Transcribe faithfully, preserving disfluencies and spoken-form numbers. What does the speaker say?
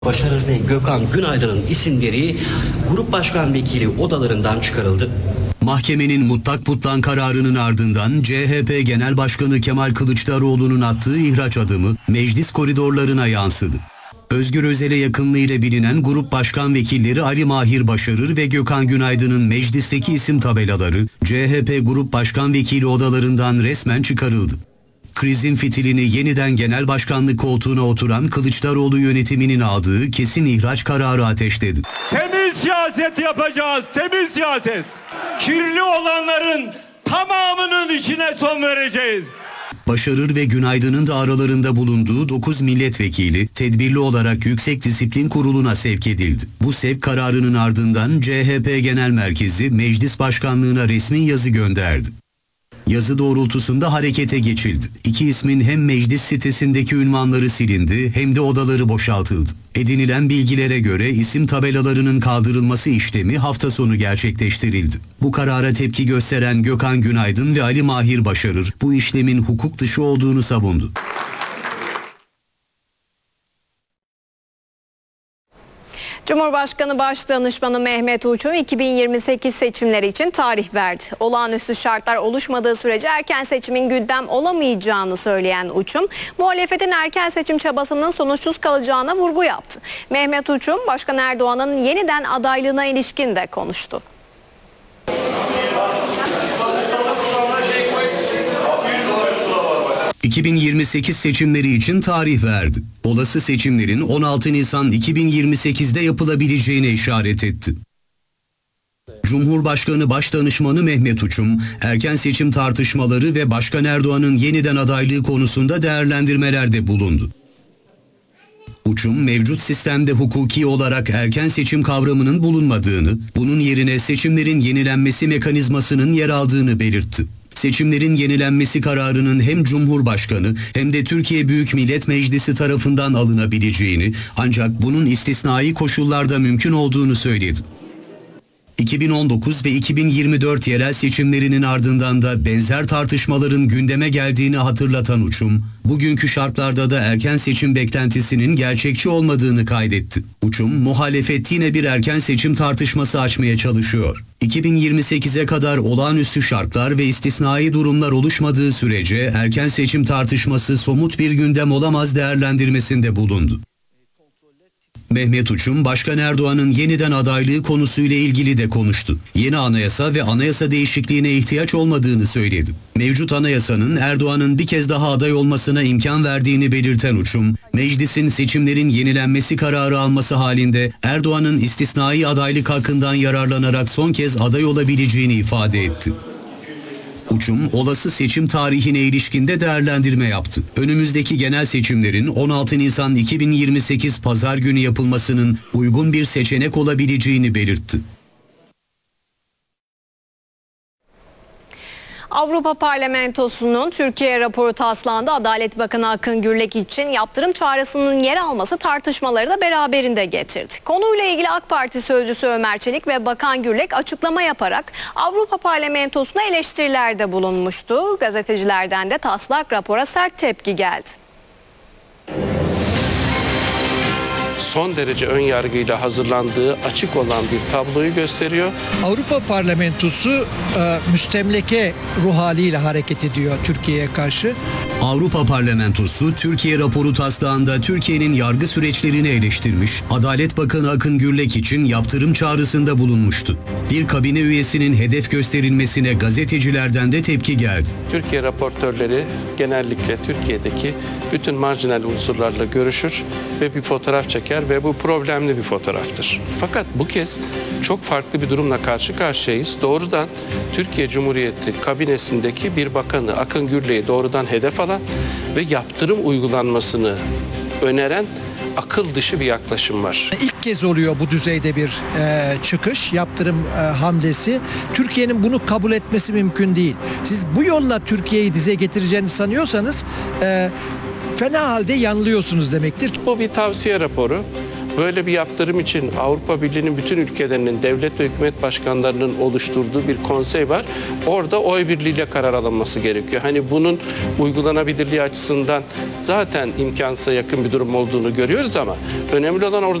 Başarır ve Gökhan Günaydın'ın isimleri Grup Başkan Vekili odalarından çıkarıldı. Mahkemenin mutlak putlan kararının ardından C H P Genel Başkanı Kemal Kılıçdaroğlu'nun attığı ihraç adımı meclis koridorlarına yansıdı. Özgür Özel'e yakınlığıyla bilinen Grup Başkan Vekilleri Ali Mahir Başarır ve Gökhan Günaydın'ın meclisteki isim tabelaları C H P Grup Başkan Vekili odalarından resmen çıkarıldı. Krizin fitilini yeniden genel başkanlık koltuğuna oturan Kılıçdaroğlu yönetiminin aldığı kesin ihraç kararı ateşledi. Temiz siyaset yapacağız, temiz siyaset. Kirli olanların tamamının işine son vereceğiz. Başarır ve Günaydın'ın da aralarında bulunduğu dokuz milletvekili tedbirli olarak Yüksek Disiplin Kurulu'na sevk edildi. Bu sevk kararının ardından C H P Genel Merkezi Meclis Başkanlığı'na resmi yazı gönderdi. Yazı doğrultusunda harekete geçildi. İki ismin hem meclis sitesindeki ünvanları silindi hem de odaları boşaltıldı. Edinilen bilgilere göre isim tabelalarının kaldırılması işlemi hafta sonu gerçekleştirildi. Bu karara tepki gösteren Gökhan Günaydın ve Ali Mahir Başarır bu işlemin hukuk dışı olduğunu savundu. Cumhurbaşkanı Başdanışmanı Mehmet Uçum iki bin yirmi sekiz seçimleri için tarih verdi. Olağanüstü şartlar oluşmadığı sürece erken seçimin gündem olamayacağını söyleyen Uçum, muhalefetin erken seçim çabasının sonuçsuz kalacağına vurgu yaptı. Mehmet Uçum, Başkan Erdoğan'ın yeniden adaylığına ilişkin de konuştu. iki bin yirmi sekiz seçimleri için tarih verdi. Olası seçimlerin on altı Nisan iki bin yirmi sekiz'de yapılabileceğine işaret etti. Cumhurbaşkanı Başdanışmanı Mehmet Uçum, erken seçim tartışmaları ve Başkan Erdoğan'ın yeniden adaylığı konusunda değerlendirmelerde bulundu. Uçum, mevcut sistemde hukuki olarak erken seçim kavramının bulunmadığını, bunun yerine seçimlerin yenilenmesi mekanizmasının yer aldığını belirtti. Seçimlerin yenilenmesi kararının hem Cumhurbaşkanı hem de Türkiye Büyük Millet Meclisi tarafından alınabileceğini, ancak bunun istisnai koşullarda mümkün olduğunu söyledi. iki bin on dokuz ve iki bin yirmi dört yerel seçimlerinin ardından da benzer tartışmaların gündeme geldiğini hatırlatan Uçum, bugünkü şartlarda da erken seçim beklentisinin gerçekçi olmadığını kaydetti. Uçum, muhalefet yine bir erken seçim tartışması açmaya çalışıyor. iki bin yirmi sekiz'e kadar olağanüstü şartlar ve istisnai durumlar oluşmadığı sürece erken seçim tartışması somut bir gündem olamaz değerlendirmesinde bulundu. Mehmet Uçum, Başkan Erdoğan'ın yeniden adaylığı konusuyla ilgili de konuştu. Yeni anayasa ve anayasa değişikliğine ihtiyaç olmadığını söyledi. Mevcut anayasanın Erdoğan'ın bir kez daha aday olmasına imkan verdiğini belirten Uçum, meclisin seçimlerin yenilenmesi kararı alması halinde Erdoğan'ın istisnai adaylık hakkından yararlanarak son kez aday olabileceğini ifade etti. Uçum, olası seçim tarihine ilişkinde değerlendirme yaptı. Önümüzdeki genel seçimlerin on altı Nisan iki bin yirmi sekiz Pazar günü yapılmasının uygun bir seçenek olabileceğini belirtti. Avrupa Parlamentosu'nun Türkiye raporu taslağında Adalet Bakanı Akın Gürlek için yaptırım çağrısının yer alması tartışmaları da beraberinde getirdi. Konuyla ilgili AK Parti sözcüsü Ömer Çelik ve Bakan Gürlek açıklama yaparak Avrupa Parlamentosu'na eleştirilerde bulunmuştu. Gazetecilerden de taslak rapora sert tepki geldi. Son derece ön yargıyla hazırlandığı açık olan bir tabloyu gösteriyor. Avrupa Parlamentosu e, müstemleke ruh haliyle hareket ediyor Türkiye'ye karşı. Avrupa Parlamentosu Türkiye raporu taslağında Türkiye'nin yargı süreçlerini eleştirmiş, Adalet Bakanı Akın Gürlek için yaptırım çağrısında bulunmuştu. Bir kabine üyesinin hedef gösterilmesine gazetecilerden de tepki geldi. Türkiye raportörleri genellikle Türkiye'deki bütün marjinal unsurlarla görüşür ve bir fotoğraf çeker ve bu problemli bir fotoğraftır. Fakat bu kez çok farklı bir durumla karşı karşıyayız. Doğrudan Türkiye Cumhuriyeti kabinesindeki bir bakanı Akın Gürlek'i doğrudan hedef alan ve yaptırım uygulanmasını öneren akıl dışı bir yaklaşım var. İlk kez oluyor bu düzeyde bir e, çıkış, yaptırım e, hamlesi. Türkiye'nin bunu kabul etmesi mümkün değil. Siz bu yolla Türkiye'yi dize getireceğini sanıyorsanız e, fena halde yanılıyorsunuz demektir. Bu bir tavsiye raporu. Böyle bir yaptırım için Avrupa Birliği'nin bütün ülkelerinin devlet ve hükümet başkanlarının oluşturduğu bir konsey var. Orada oy birliğiyle karar alınması gerekiyor. Hani bunun uygulanabilirliği açısından zaten imkansıza yakın bir durum olduğunu görüyoruz ama önemli olan orada